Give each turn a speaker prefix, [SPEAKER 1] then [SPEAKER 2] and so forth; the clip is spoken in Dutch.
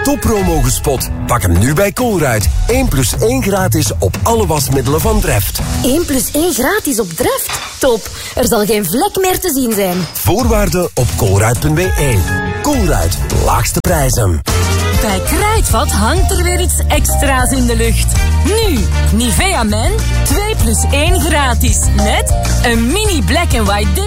[SPEAKER 1] toppromo gespot. Pak hem nu bij Colruyt. 1+1 gratis op alle wasmiddelen van Dreft.
[SPEAKER 2] 1+1 gratis op Dreft? Top, er zal geen vlek meer te zien zijn.
[SPEAKER 1] Voorwaarden op colruyt.be. Colruyt, laagste prijzen.
[SPEAKER 3] Bij Kruidvat hangt er weer iets extra's in de lucht. Nu, Nivea Men, 2+1 gratis. Met een mini black and white